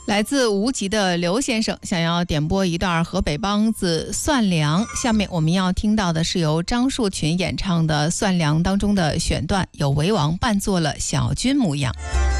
来自无极的刘先生想要点播一段河北梆子《算粮》，下面我们要听到的是由张树群演唱的《算粮》当中的选段，有为王伴作了小军模样。